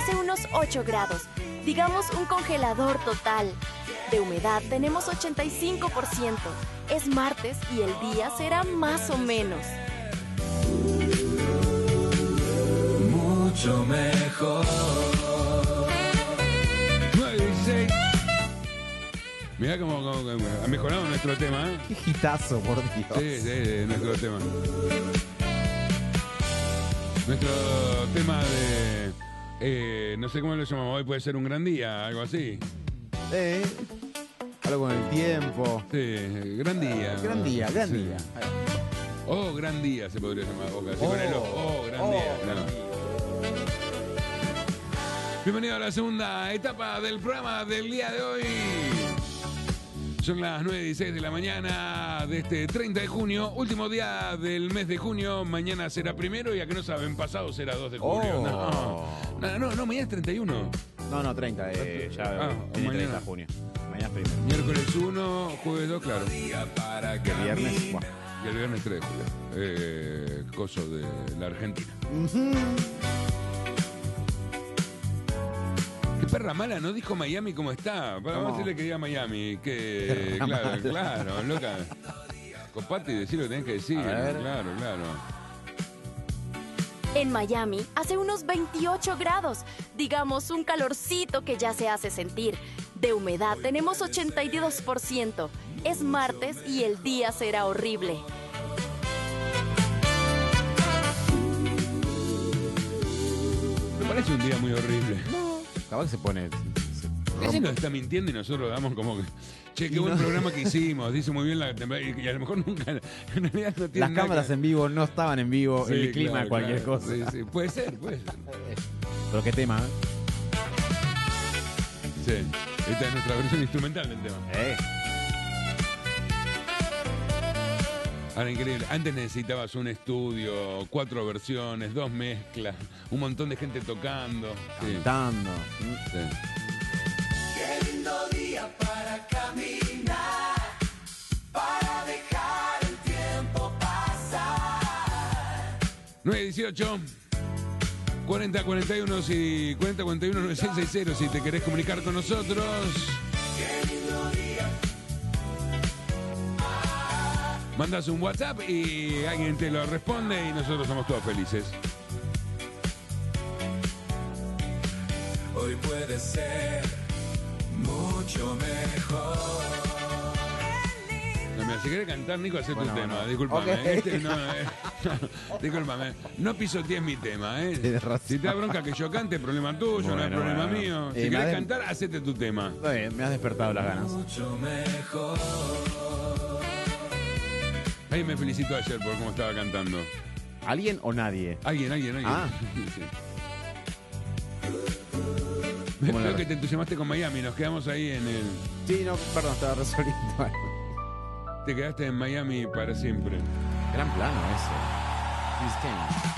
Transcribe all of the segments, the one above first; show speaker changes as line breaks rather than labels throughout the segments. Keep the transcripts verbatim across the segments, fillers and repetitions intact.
hace unos ocho grados, digamos un congelador total. De humedad tenemos ochenta y cinco por ciento. Es martes y el día será más o menos.
Mucho mejor.
nueve dieciséis. Mirá cómo, cómo, cómo ha mejorado nuestro tema, ¿eh?
Qué hitazo, por Dios.
Sí, sí, sí, nuestro tema. Nuestro tema de... Eh, no sé cómo lo llamamos hoy, puede ser un gran día, algo así.
Eh, algo con el tiempo.
Sí, gran día.
Gran día, gran
Sí.
día.
Oh, gran día se podría llamar. Oh, así
Oh,
con el O. Oh, gran
oh,
día.
gran
No.
día.
Bienvenido a la segunda etapa del programa del día de hoy. Son las nueve y dieciséis de la mañana de este treinta de junio, último día del mes de junio. Mañana será primero y a que no saben, pasado será dos de julio.
Oh.
No, no, no, no, mañana es treinta y uno.
No, no, treinta, eh, ya
Ah,
el
mañana.
treinta de junio. Mañana es primero.
Miércoles uno, jueves dos, claro.
Y el viernes, bueno.
Y el viernes tres de julio. Eh, coso de la Argentina. Qué perra mala, ¿no? Dijo Miami cómo está. Vamos a
¿Cómo?
decirle que diga Miami. Que,
Perra
claro,
mala.
claro, loca. Copate y decir lo que tenés que decir.
A ver.
Claro, claro.
En Miami hace unos veintiocho grados, digamos un calorcito que ya se hace sentir. De humedad tenemos ochenta y dos por ciento. Es martes y el día será horrible.
Me parece un día muy horrible.
Capaz que se pone. se
Ese
rompe.
nos está mintiendo y nosotros damos como que. Che, qué
Y
buen
no-
programa que hicimos. Dice muy bien la temporada. Y a lo mejor nunca. En realidad no tiene
Las
nada
cámaras
que-
en vivo no estaban en vivo,
Sí,
el clima,
claro,
cualquier
claro.
cosa.
Sí, sí. Puede ser, puede ser.
Pero qué tema, ¿eh?
Sí. Esta es nuestra versión instrumental del tema.
Eh.
Ahora, increíble. Antes necesitabas un estudio, cuatro versiones, dos mezclas, un montón de gente tocando. Sí,
Cantando. Mm.
sí.
Qué lindo día para caminar, para dejar el tiempo pasar.
nueve dieciocho, cuarenta cuarenta y uno, si, cuarenta cuarenta y uno, nueve seis seis cero si te querés comunicar con nosotros.
Qué lindo día.
Mandas un WhatsApp y alguien te lo responde y nosotros somos todos felices.
Hoy puede ser mucho mejor.
No, mira, si querés cantar, Nico, hacé
Bueno,
tu tema.
bueno.
Disculpame.
Ok.
¿eh? Este no, eh, discúlpame. No pisotees mi tema, ¿eh?
Tienes razón.
Si te da bronca que yo cante, problema tuyo, no es
Bueno,
problema
bueno.
mío. Si
Eh,
querés
madre-
cantar, hacete tu tema.
Está bien, me has despertado las ganas.
Mucho mejor.
Ahí me felicitó ayer por cómo estaba cantando.
¿Alguien o nadie?
Alguien, alguien, alguien.
Ah.
Sí. Me
¿Cómo
veo
la-
que te entusiasmaste con Miami, nos quedamos ahí en el...
Sí, no, perdón, estaba resolviendo algo.
Te quedaste en Miami para siempre.
Gran plano ese. Chris Kane.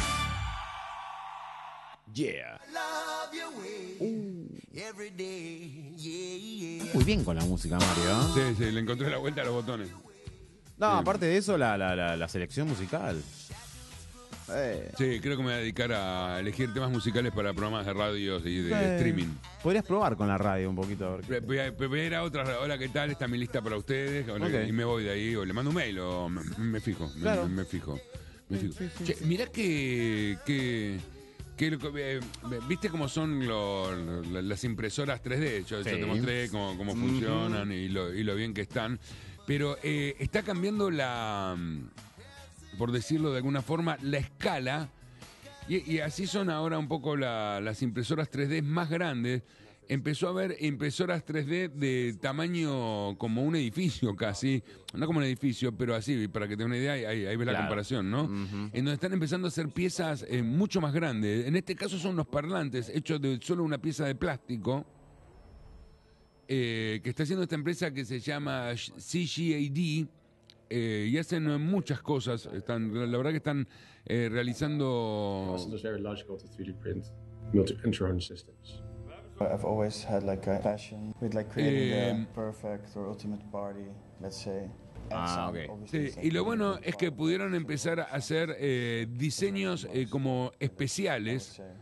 Yeah.
Love your way every day. Yeah, yeah.
Muy bien con la música, Mario.
Sí, sí, le encontré la vuelta a los botones.
No, aparte de eso, la, la, la, la selección musical. Eh,
Sí, creo que me voy a dedicar a elegir temas musicales para programas de radios y de
eh,
streaming.
Podrías probar con la radio un poquito. A ver qué-
Voy a, voy a ir a otras. Hola, ¿qué tal? Esta es mi lista para ustedes. Hola,
Ok.
Y me voy de ahí. O le mando un mail o me, me fijo. me-
Claro.
Me, me fijo. Me
Sí,
fijo.
sí, sí,
Che,
sí.
mirá que. que que lo que- eh, ¿Viste cómo son lo- lo- las impresoras tres D? Yo, yo
Sí.
te mostré cómo, cómo
Ujú.
funcionan y lo, y lo bien que están. Pero eh, está cambiando la, por decirlo de alguna forma, la escala. Y, y así son ahora un poco la- las impresoras tres D más grandes. Empezó a haber impresoras tres D de tamaño como un edificio casi. No como un edificio, pero así, para que te dé una idea, ahí, ahí ves la
Claro.
comparación, ¿no?
Ujú.
En donde están empezando a hacer piezas eh, mucho más grandes. En este caso son unos parlantes hechos de solo una pieza de plástico. eh, que está haciendo esta empresa que se llama C G A D. eh, y hacen eh, muchas cosas. Están, la verdad que están eh, realizando...
Also, it's very logical to three D print multi intrahome systems.
I've always had like a passion with like creating
Um,
the perfect or ultimate party, let's say. And
Ah,
sound,
okay.
obviously,
Sí,
is, like,
y lo bueno
really
es que
fun.
pudieron empezar a hacer eh, diseños eh, como
I would
especiales
say, of a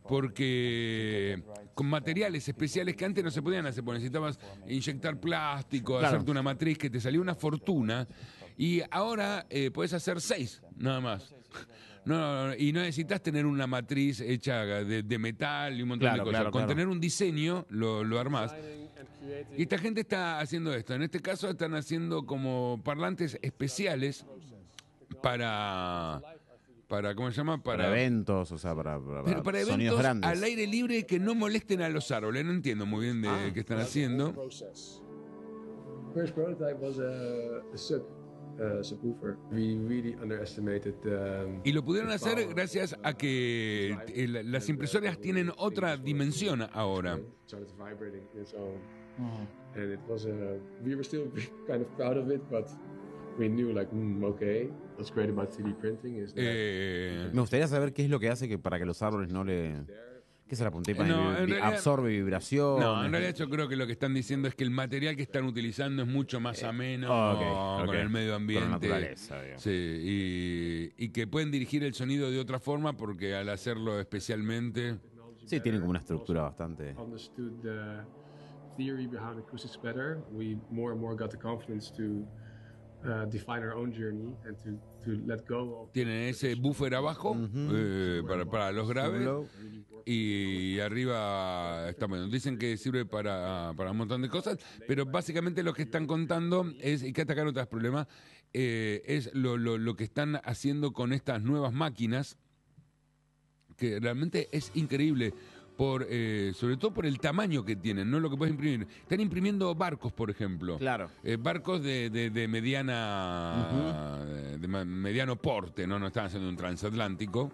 porque con materiales especiales que antes no se podían hacer, porque necesitabas inyectar plástico,
Claro.
hacerte una matriz que te salía una fortuna, y ahora eh, puedes hacer seis, nada más. No, no, no, y no necesitas tener una matriz hecha de, de metal y un montón
Claro,
de cosas.
claro,
Con
claro.
tener un diseño lo, lo armás. Y esta gente está haciendo esto. En este caso están haciendo como parlantes especiales para, para ¿cómo se llama?
Para, eventos, o sea, para, para,
Pero para
sonidos
eventos
grandes.
al aire libre que no molesten a los árboles. No entiendo muy bien de
Ah.
qué están haciendo.
Process. First prototype was a, a sub uh, subwoofer. We really underestimated um,
Y lo pudieron
the
hacer
power.
gracias a que eh, la- las impresoras tienen otra dimensión ahora.
It started vibrating in its own, and it was a. We were still kind of proud of it, but we knew like, mm, okay, what's great about three D printing is that
Eh,
Me gustaría saber qué es lo que hace que para que los árboles no le... ¿Qué será? Punta y pan,
No,
vi-
en
vi-
realidad-
absorbe vibración.
no, en realidad yo creo que lo que están diciendo es que el material que están utilizando es mucho más ameno
ok, ok.
con el medio
Con
ambiente.
la naturaleza, digamos.
Sí, y, y que pueden dirigir el sonido de otra forma porque al hacerlo especialmente...
Sí, tienen como una estructura bastante...
understood the theory behind acoustics better, we more and more got the confidence to uh, define our own journey and to, to let go of.
Tienen ese buffer abajo eh, para, para los graves
Sublow.
y arriba está bueno. Dicen que sirve para, para un montón de cosas, pero básicamente lo que están contando es, y que atacar otros problemas, eh, es lo, lo, lo que están haciendo con estas nuevas máquinas, que realmente es increíble. Por, eh, sobre todo por el tamaño que tienen, no lo que puedes imprimir. Están imprimiendo barcos, por ejemplo.
Claro.
Eh, barcos de, de, de mediana de, de ma- mediano porte, no no están haciendo un transatlántico.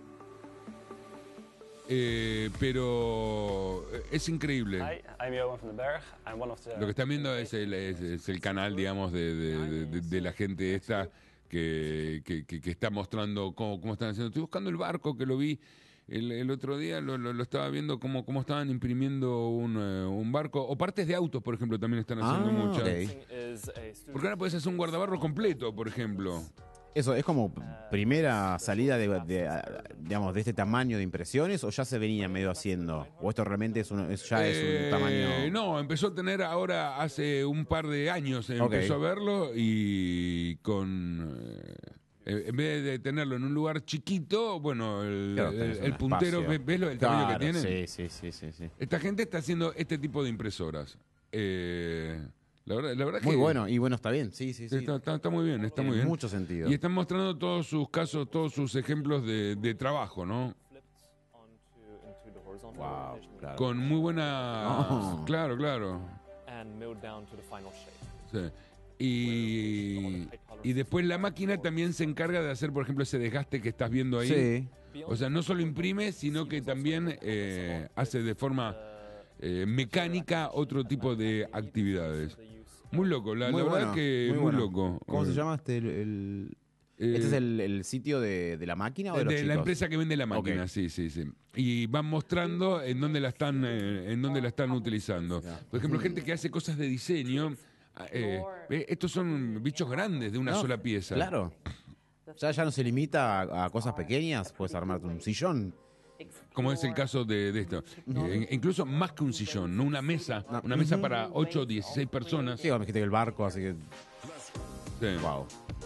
Eh, pero eh, es increíble.
Hi, I'm Johan van den Berg. I'm one of the...
Lo que están viendo es el, es, es el canal, digamos, de, de- de- de la gente esta que, que, que- que está mostrando cómo, cómo están haciendo. Estoy buscando el barco que lo vi el, el otro día, lo, lo- lo estaba viendo cómo, cómo estaban imprimiendo un, eh, un barco. O partes de autos, por ejemplo, también están haciendo
Ah,
muchas.
ok.
is a student-
Porque ahora puedes hacer un guardabarro completo, por ejemplo.
Eso, ¿es como primera salida de, de, ah, digamos, de este tamaño de impresiones o ya se venía medio haciendo? ¿O esto realmente es un, es- ya es
Eh,
un tamaño...?
No, empezó a tener ahora hace un par de años, eh,
Ok.
empezó a verlo y con... eh, en vez de tenerlo en un lugar chiquito, bueno, el,
Claro,
el-
tenés
el
un
puntero,
espacio.
¿ves, ves lo- el tamaño que
Claro,
tiene?
Sí, sí, sí, sí, sí.
Esta gente está haciendo este tipo de impresoras. Eh, la verdad, la verdad
Muy
que
bueno, y bueno, está bien, sí, sí, sí.
está, está- está muy bien, está
Tiene
muy bien.
mucho sentido.
Y están mostrando todos sus casos, todos sus ejemplos de, de trabajo, ¿no?
flipped onto into the horizontal
Wow,
rotation
claro.
Con muy buena...
Oh.
Claro, claro.
and milled down to the final shape.
Sí. Y, y después la máquina también se encarga de hacer, por ejemplo, ese desgaste que estás viendo ahí.
Sí.
O sea, no solo imprime, sino que también eh, hace de forma eh, mecánica otro tipo de actividades. Muy loco, la,
Muy
la verdad
bueno,
que
muy
muy,
bueno.
loco.
¿Cómo se
Eh,
llama este? El, el-
eh,
¿Este es el, el sitio de, de la máquina o de,
de
los
la
chicos?
empresa que vende la máquina,
Ok.
sí, sí, sí. Y van mostrando en dónde la están, eh, en dónde la están utilizando. Por ejemplo, gente que hace cosas de diseño. eh, eh, estos son bichos grandes de una
No,
sola pieza.
Claro. Ya, ya no se limita a, a cosas pequeñas, puedes armarte un sillón.
Como es el caso de, de esto. Eh, incluso más que un sillón, no una mesa. Una mesa para ocho o dieciséis personas.
Sí, me dijiste que el barco, así que...
Sí.
Wow.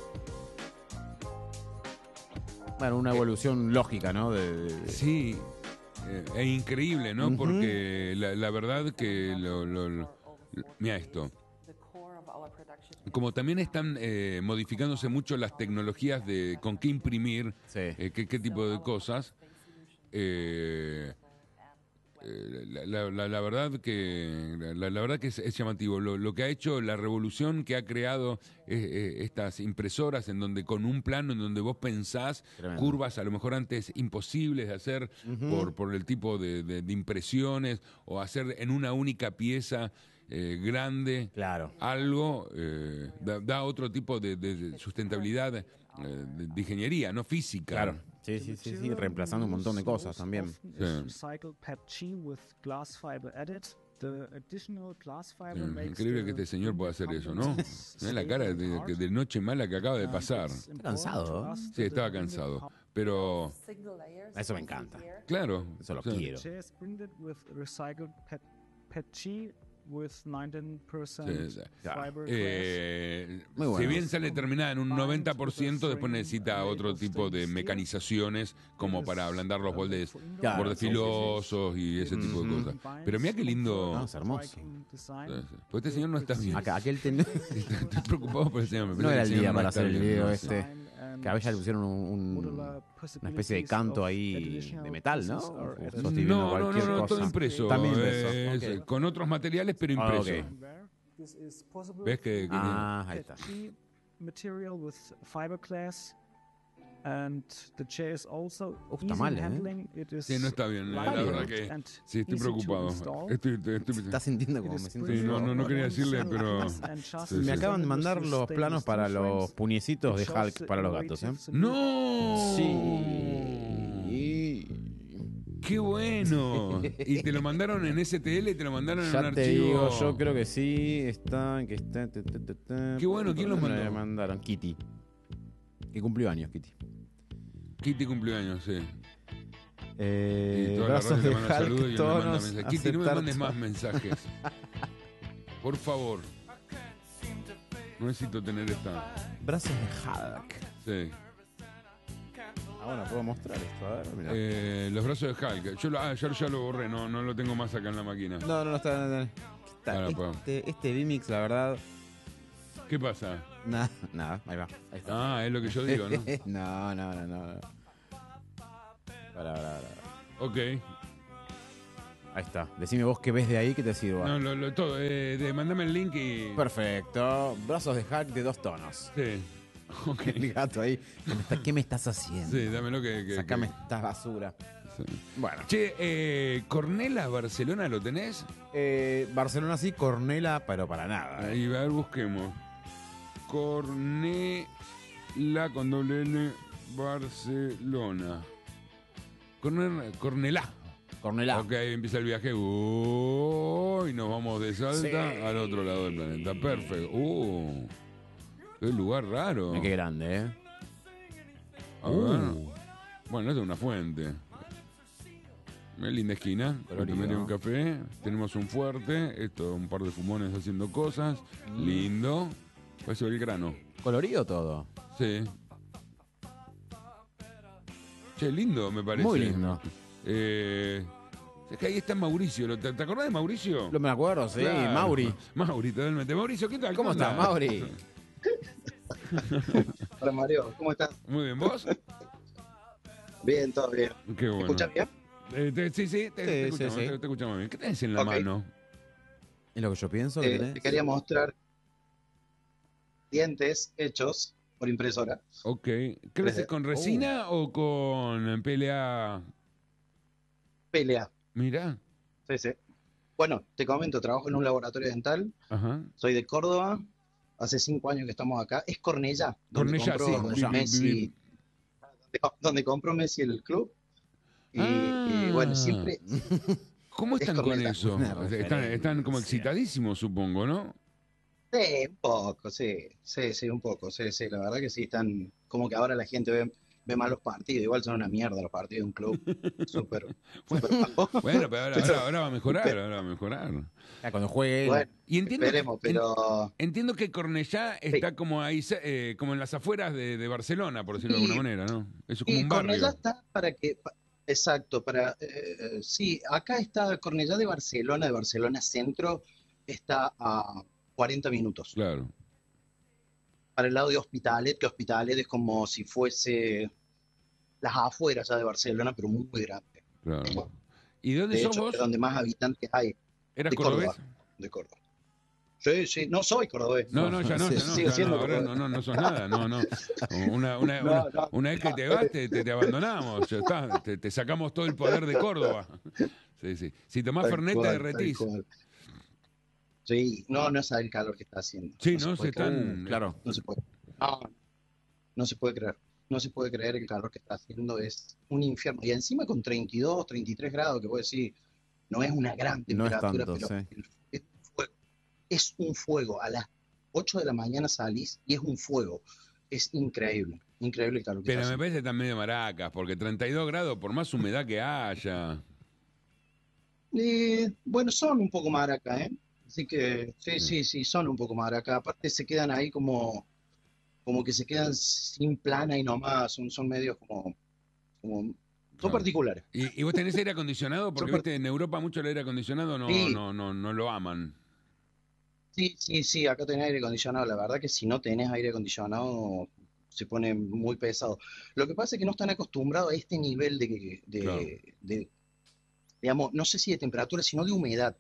Bueno, una evolución lógica, ¿no? De, de-
Sí, eh, es increíble, ¿no?
Ujú.
Porque la, la verdad que lo, lo- lo- mira esto. Como también están eh, modificándose mucho las tecnologías de con qué imprimir,
Sí.
eh, qué, qué tipo de cosas. eh, eh, la, la- la- la verdad que la, la verdad que es, es llamativo lo, lo que ha hecho, la revolución que ha creado eh, eh, estas impresoras en donde con un plano en donde vos pensás
Tremendo.
curvas a lo mejor antes imposibles de hacer por, por el tipo de, de- de impresiones o hacer en una única pieza eh, grande
Claro.
algo eh, da, da otro tipo de, de- de sustentabilidad eh, de, de ingeniería, no física.
Claro. Sí, sí, sí, sí, reemplazando un montón de cosas también.
Sí. Sí, increíble que este señor pueda hacer eso, ¿no? Mirá la cara de, de- de noche mala que acaba de pasar.
Está cansado, ¿eh?
Sí, estaba cansado. Pero,
Eso me encanta.
claro.
Eso lo
sí.
quiero.
Chair is printed with recycled P E T G with nineteen percent
Sí, sí.
fiberglass.
Eh,
Muy bueno.
Si bien sale terminada en un noventa por ciento, después necesita otro tipo de mecanizaciones como para ablandar los bordes,
Claro,
bordes
sí, sí, sí.
filosos y ese tipo de
Ujú.
cosas. Pero mira qué lindo.
No, es hermoso.
Sí, sí. Pues este señor no está bien.
Acá, aquel ten...
Estoy preocupado por el señor. Me
No
parece
era
que
el día
señor
para
está
hacer el
bien,
video
no sé.
este. Que a veces le pusieron un, un- una especie de canto ahí de metal, ¿no? O estoy viendo
No, no, no,
cualquier
no,
cosa.
todo impreso.
También
eh,
impreso.
es,
Ok.
Con otros materiales, pero
Ah,
impreso.
ok.
¿Ves que, que-
Ah, ahí está.
Material with fiberglass. And the chair is also
Uf, está
easy
mal, ¿eh?
handling. It is
Sí, no está bien, la
lightweight
verdad que
and
sí, estoy
easy to
preocupado.
install.
Estoy, estoy- estoy-
¿Estás sintiendo
It
como
is
me siento
Sí,
yo?
no, no, no quería decirle, pero-
single and just
Sí,
Me
sí.
acaban de mandar los planos para los puñecitos de Hulk para los gatos, ¿eh?
¡No!
Sí.
¡Qué bueno! Y te lo mandaron en S T L y te lo mandaron en
Ya
un
te
archivo.
digo, yo creo que sí. Está, que está. ta, ta, ta, ta.
Qué bueno, ¿quién los
Me
mandó?
mandaron Kitty. Que cumplió años, Kitty.
Kitty cumpleaños, sí.
Eh,
Y toda la
brazos
radio
de
te manda saludos y
Hulk,
él me manda
tonos,
mensajes. Kitty, no me
aceptar
mandes
todo.
más mensajes. Por favor. No necesito tener esta.
Brazos de Hulk.
Sí.
Ah, bueno, puedo mostrar esto. A ver, mirá.
Eh, los brazos de Hulk. Yo lo, ah, ya, ya lo borré, no, no lo tengo más acá en la máquina.
No, no, no está. no, no. ¿Qué tal?
Para, para.
Este, este V-Mix, la verdad.
¿Qué pasa?
Nada, nada, ahí va. Ahí está.
Ah, es lo que yo digo, ¿no?
no, no, no, no. Para, para, para.
Ok.
Ahí está. Decime vos qué ves de ahí que te sirva.
No, lo, lo- todo. Eh, de, mandame el link y.
Perfecto. Brazos de Hulk de dos tonos.
Sí. Ok.
El gato ahí. ¿Qué me, está- qué me estás haciendo?
Sí, dámelo que. que
Sacame
que-
esta basura.
sí.
Bueno.
Che, eh, Cornela, Barcelona, ¿lo tenés?
Eh, Barcelona sí, Cornela, pero para nada.
Ahí, a ver, busquemos. Cornela con doble L, Barcelona. Cornel, Cornelá.
Cornelá.
Ok, empieza el viaje. Uh, y nos vamos de Salta
Sí.
al otro lado del planeta. Perfecto. Uh, qué lugar raro.
Mira qué grande, ¿eh?
A ver.
Uh.
Bueno, esta es una fuente. Una linda esquina.
Colorido.
Te metes un café. Tenemos un fuerte. Esto, un par de fumones haciendo cosas.
Mm.
Lindo. Parece Belgrano.
Colorido todo.
Sí. Che, lindo me parece.
Muy lindo.
Eh, es que ahí está Mauricio. ¿Lo- ¿Te, te acordás de Mauricio?
Lo me acuerdo, sí.
Claro.
Mauri.
Mauri, totalmente. Mauricio, ¿qué tal?
¿Cómo estás,
andás?
Mauri?
Hola Mario, ¿cómo estás?
Muy bien, ¿vos?
Bien, todo bien.
Qué
¿Me
bueno.
escuchas bien?
Eh, te- sí, sí, te, te
Sí,
escuchamos,
sí, sí.
Te, te escuchamos bien. ¿Qué tenés en la
Ok.
mano?
Es lo que yo pienso que
Eh,
tenés.
te quería mostrar dientes hechos por impresora.
Ok. ¿Qué lo haces con resina o con P L A?
P L A.
Mirá.
Sí, sí. Bueno, te comento, trabajo en un laboratorio dental.
Ajá.
Soy de Córdoba. Hace cinco años que estamos acá. Es Cornellá. Donde
Cornellá,
compró
sí.
Cornellá.
Messi,
Vi- vi-
donde, donde compró Messi el club. Y,
Ah.
y bueno, siempre.
¿Cómo
Es
están con
Cornellá.
eso?
Una
Están,
referencia.
están como excitadísimos, supongo, ¿no?
Sí, un poco, sí. Sí, sí, un poco. Sí, sí. La verdad que sí, están. Como que ahora la gente ve, ve mal los partidos. Igual son una mierda los partidos de un club. Súper. súper bajo.
Bueno, pero ahora, ahora- ahora va a mejorar, ahora va a mejorar.
Ah, cuando juegue él.
Bueno,
Y entiendo,
esperemos,
que, en-
pero.
entiendo que Cornellá está como ahí, eh, como en las afueras de, de Barcelona, por decirlo de
Sí.
alguna manera, ¿no? Es como
Y
un barrio.
Cornellá está para que, pa- exacto, para, eh, sí, acá está Cornellá de Barcelona, de Barcelona Centro, está a cuarenta minutos.
Claro.
Para el lado de Hospitalet, que Hospitalet es como si fuese las afueras ya de Barcelona, pero muy, muy grande.
Claro. ¿Y de dónde
De
sos
hecho,
vos?
es donde más habitantes hay,
¿Eras
de
cordobés?
Córdoba. de Córdoba. Sí, sí, no soy cordobés.
No, no, ya no,
Sí,
ya no,
sigo
ya
siendo
no, ahora no,
cordobés.
no, no sos nada, no, no. Una, una,
No,
una,
no.
una vez que te vas, te, te, te abandonamos, ya está, te, te sacamos todo el poder de Córdoba. Sí, sí. Si tomás
Tal
Fernet te
cual,
derretís.
tal cual. Sí, no, no sabes el calor que está haciendo.
Sí,
se
no, se
puede creer.
están...
Uh, claro.
No se puede. No, no se puede creer. no se puede creer el calor que está haciendo, es un infierno. Y encima con treinta y dos, treinta y tres grados, que puedo decir, no es una gran
No es
temperatura,
tanto,
pero
sí.
es un fuego. Es un fuego. A las ocho de la mañana salís y es un fuego. Es increíble, increíble el calor que
Pero
está
me
haciendo.
parece tan medio maracas, porque treinta y dos grados, por más humedad que haya.
Eh, bueno, son un poco maracas, ¿eh? Así que sí, sí, sí, son un poco maracas. Aparte se quedan ahí como, como que se quedan sin plana y nomás, son, son medios como, como son
Claro.
particulares.
¿Y, y vos tenés aire acondicionado? Porque,
Son
viste, en Europa mucho el aire acondicionado no,
Sí.
no, no, no lo aman.
Sí, sí, sí, acá tenés aire acondicionado. La verdad que si no tenés aire acondicionado se pone muy pesado. Lo que pasa es que no están acostumbrados a este nivel de, de,
Claro.
de, digamos, no sé si de temperatura, sino de humedad.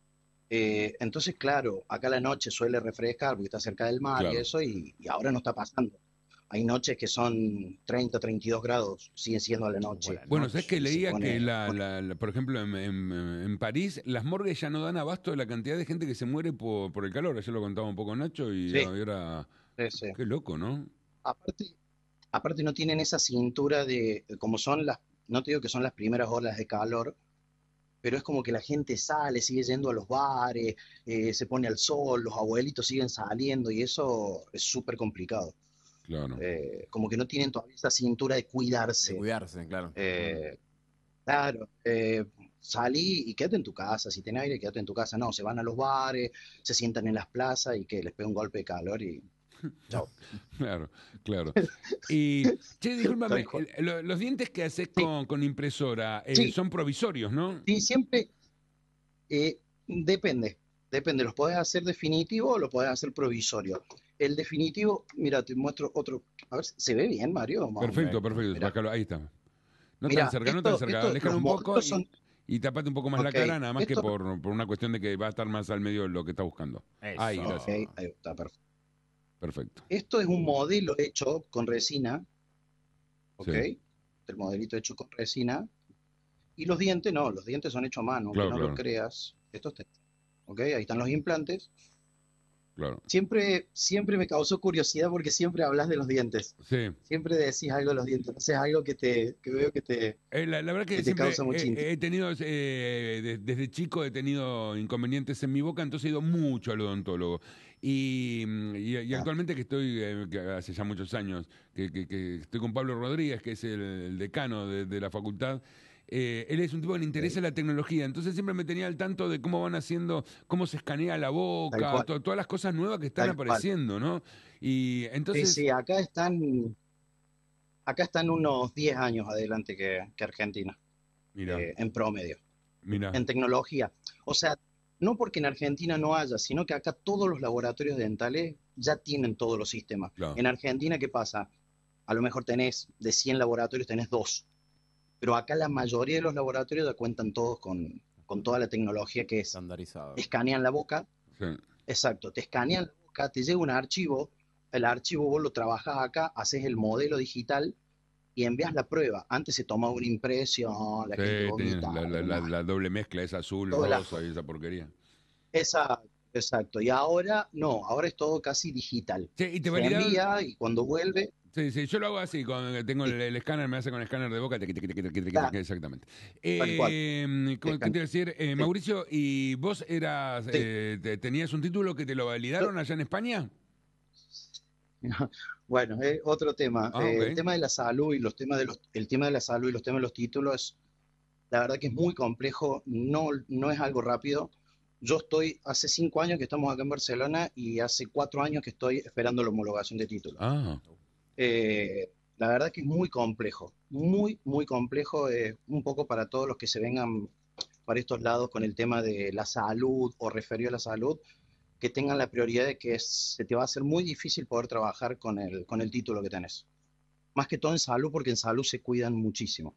Eh, entonces, claro, acá la noche suele refrescar porque está cerca del mar y
Claro.
eso, y, y ahora no está pasando. Hay noches que son treinta, treinta y dos grados, sigue siendo a la noche.
Bueno, ¿sabés que
Y se
leía
pone-
que, la, la- la- por ejemplo, en, en- en París, las morgues ya no dan abasto de la cantidad de gente que se muere por, por el calor? Ayer lo contaba un poco Nacho y
Sí.
ahora...
Sí, sí.
Qué loco, ¿no?
Aparte, aparte no tienen esa cintura de, como son las, no te digo que son las primeras olas de calor, pero es como que la gente sale, sigue yendo a los bares, eh, se pone al sol, los abuelitos siguen saliendo y eso es súper complicado.
Claro.
Eh, como que no tienen todavía esa cintura de cuidarse.
De cuidarse, claro.
Eh, claro, eh, salí y quédate en tu casa, si tenés aire, quédate en tu casa. No, se van a los bares, se sientan en las plazas y que les pega un golpe de calor y chao.
Claro, claro. Y, che, discúlpame,
Tal cual.
el- lo- los dientes que haces
Sí.
con, con impresora eh,
Sí.
son provisorios, ¿no?
Sí, siempre eh, depende, depende, los podés hacer definitivo o lo podés hacer provisorio. El definitivo, mira, te muestro otro, a ver, ¿se ve bien, Mario? Más o
Perfecto,
menos.
perfecto.
Mirá.
Bájalo, ahí está. No
Mirá,
tan cerca, no tan
esto-
cerca.
esto-
Aléjalo
los
un poco
modelos
y,
son-
y tapate un poco más
Ok,
la cara, nada más que
esto-
por, por una cuestión de que va a estar más al medio de lo que está buscando.
Eso.
Ahí,
Ok,
gracias.
ahí está, perfecto.
Perfecto.
Esto es un modelo hecho con resina, ¿ok?
Sí.
El modelito hecho con resina. Y los dientes no, los dientes son hechos a mano,
Claro,
aunque no
claro.
lo creas. Estos te- ¿ok? Ahí están los implantes.
Claro.
Siempre, siempre me causó curiosidad porque siempre hablas de los dientes.
Sí.
Siempre decís algo de los dientes. Entonces es algo que te, que veo que te,
Eh, la, la verdad que
que te
siempre
causa mucha
he,
intriga.
he tenido, eh, de- desde chico he tenido inconvenientes en mi boca, entonces he ido mucho al odontólogo. Y, mm, y- y
Ah.
actualmente que estoy, eh, que hace ya muchos años, que, que- que estoy con Pablo Rodríguez, que es el, el decano de, de la facultad. Eh, él es un tipo que le interesa la tecnología, entonces siempre me tenía al tanto de cómo van haciendo, cómo se escanea la
Tal
boca,
cual.
to- todas las cosas nuevas que están
Tal cual.
apareciendo, ¿no? Y entonces,
Sí, sí, acá están, acá están unos diez años adelante que, que Argentina,
mira,
eh, en promedio,
mira,
en tecnología. O sea, no porque en Argentina no haya, sino que acá todos los laboratorios dentales ya tienen todos los sistemas.
Claro.
En Argentina, ¿qué pasa? A lo mejor tenés de cien laboratorios, tenés dos. Pero acá la mayoría de los laboratorios ya cuentan todos con, con toda la tecnología que es.
Estandarizado.
Escanean la boca,
sí.
exacto, te escanean la boca, te llega un archivo, el archivo vos lo trabajás acá, haces el modelo digital y envías la prueba. Antes se tomaba una impresión, la
Sí,
gente
tiene
vomitaba,
la, la- la-
demás.
la doble mezcla, es azul,
Todo el
rosa y esa porquería.
Exacto, exacto. Y ahora no, ahora es todo casi digital.
Che, ¿y te
Se
validaron?
envía y cuando vuelve,
Sí, sí, yo lo hago así, con, tengo el, el escáner, me hace con el escáner de boca, tiqui, tiqui, tiqui, tiqui, tiqui,
Claro.
tiqui, exactamente.
Tal cual.
Eh, ¿cómo- ¿Qué te iba a decir? Eh, Mauricio, ¿y vos eras,
Sí.
eh, te- tenías un título que te lo validaron allá en España?
bueno, es otro tema.
Ah,
Eh,
ok.
El tema de la salud y los temas de los, el tema de la salud y los temas de los títulos, la verdad que es muy complejo, no, no es algo rápido. Yo estoy, hace cinco años que estamos acá en Barcelona y hace cuatro años que estoy esperando la homologación de título.
Ah,
Eh, la verdad que es muy complejo, muy, muy complejo, eh, un poco para todos los que se vengan para estos lados con el tema de la salud o referido a la salud, que tengan la prioridad de que es- se te va a hacer muy difícil poder trabajar con el, con el título que tenés. Más que todo en salud, porque en salud se cuidan muchísimo.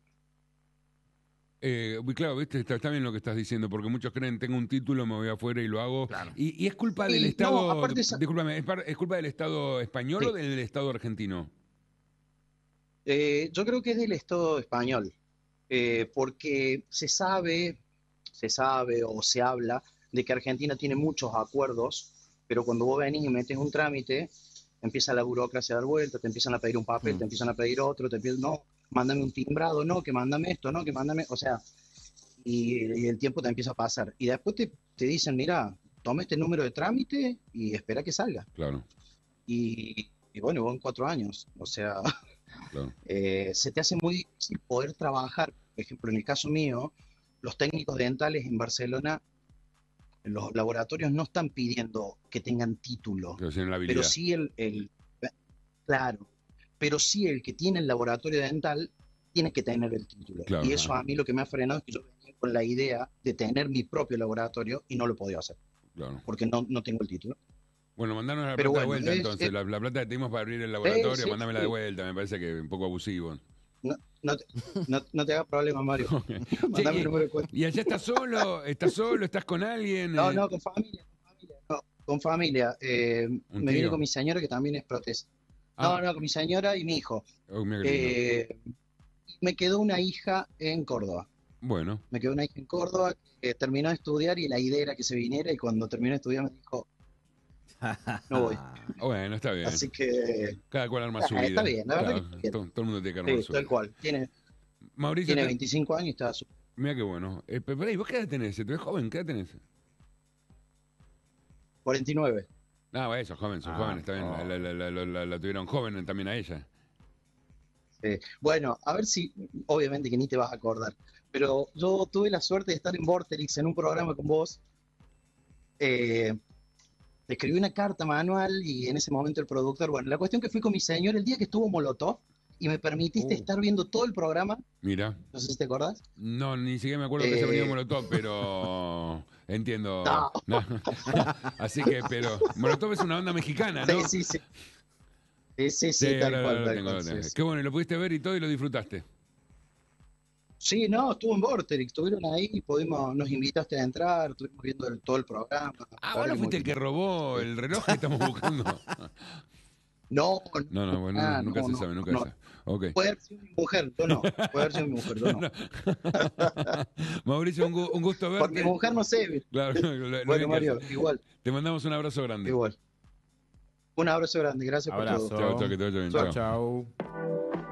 eh, claro, viste, está, está bien lo que estás diciendo, porque muchos creen, tengo un título, me voy afuera y lo hago. Y, y es culpa
Sí,
del
no,
Estado,
aparte esa-
discúlpame, ¿es, par- es culpa del Estado español
Sí.
o del Estado argentino?
Eh, yo creo que es del Estado español, eh, porque se sabe, se sabe o se habla de que Argentina tiene muchos acuerdos, pero cuando vos venís y metes un trámite, empieza la burocracia a dar vuelta, te empiezan a pedir un papel,
Mm.
te empiezan a pedir otro, te empiezan, no, mándame un timbrado, no, que mándame esto, no, que mándame, o sea, y, y el tiempo te empieza a pasar. Y después te, te dicen, mira, toma este número de trámite y espera que salga.
Claro,
Y, y bueno, van cuatro años, o sea,
claro.
eh, se te hace muy difícil poder trabajar. Por ejemplo, en el caso mío, los técnicos dentales en Barcelona, los laboratorios no están pidiendo que tengan título,
Pero tienen la habilidad.
pero sí el, el, claro, pero sí el que tiene el laboratorio dental tiene que tener el título.
Claro,
y eso
ajá.
a mí lo que me ha frenado es que yo venía con la idea de tener mi propio laboratorio y no lo podía hacer,
Claro.
porque no, no tengo el título.
Bueno, mandanos la
Pero
plata
bueno,
de vuelta
es-
entonces.
es-
La, la plata que te dimos para abrir el laboratorio,
sí,
mándamela
sí.
de vuelta. Me parece que es un poco abusivo.
No, no, te, no, no te hagas problema, Mario. Mandame
Che,
el número de cuenta.
¿Y allá estás solo? ¿Estás solo? ¿Estás con alguien?
No,
Eh,
no, con familia, con familia. No, con familia. Eh,
¿Un
me vine
tío?
con mi señora que también es prótesis.
Ah.
No, no, con mi señora y mi hijo.
Oh, mira qué lindo.
Eh, me quedó una hija en Córdoba.
Bueno,
Me quedó una hija en Córdoba que terminó de estudiar y la idea era que se viniera y cuando terminó de estudiar me dijo, no voy.
bueno, está bien.
Así que
Cada cual arma
Ah,
su
está
vida.
bien, la verdad
Claro,
que está bien.
todo, todo el mundo tiene que armar
sí,
su
tal
vida.
cual. Tiene,
Mauricio,
tiene
te-
veinticinco años y está su-
mira qué bueno. Eh, pero pará, ¿y vos qué edad tenés? ¿Te ves joven? ¿Qué edad tenés?
cuarenta y nueve.
Ah, bueno, sos joven, sos
Ah,
joven, está bien.
oh.
La, la- la- la- la- la tuvieron joven también a ella.
Eh, bueno, a ver si, obviamente que ni te vas a acordar, pero yo tuve la suerte de estar en Vorterix en un programa con vos. Eh, te escribí una carta manual y en ese momento el productor, bueno, la cuestión que fui con mi señor el día que estuvo Molotov y me permitiste
Uh.
estar viendo todo el programa,
Mira.
no sé si te acordás.
No, ni siquiera me acuerdo que se
Eh.
venido Molotov, pero entiendo.
No.
No. Así que, pero Molotov es una banda mexicana, ¿no?
Sí, sí, sí. Sí, sí, sí,
Sí,
tal
ahora-
cual,
ahora lo
tal
tengo,
cual,
lo tengo.
sí, sí.
Qué bueno, y lo pudiste ver y todo y lo disfrutaste.
Sí, no, estuvo en Vorterix, estuvieron ahí, pudimos, nos invitaste a entrar, estuvimos viendo el- todo el programa.
Ah,
La
vos
verdad
no
que
fuiste
muy
el que
lindo.
robó el reloj que estamos buscando.
No,
No, no, bueno,
Ah,
nunca
no,
se
no,
sabe, nunca
no.
se sabe. Ok.
puede haber sido mi mujer, yo no, puede haber sido mi mujer, yo no.
Mauricio, un, gu- un gusto verte.
Por mi mujer no sé.
Claro, lo- lo bien
Bueno,
que
Mario,
haces.
igual,
Te mandamos un abrazo grande.
igual. Un abrazo grande, gracias
Abrazo.
por todo.
Chao, chao, que te vaya bien.
Chao,
Chao.
chao.